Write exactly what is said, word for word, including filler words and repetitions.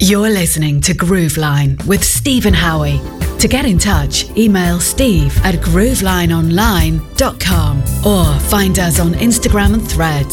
You're listening to Grooveline with Stephen Howie. To get in touch, email steve at groovelineonline dot com or find us on Instagram and Threads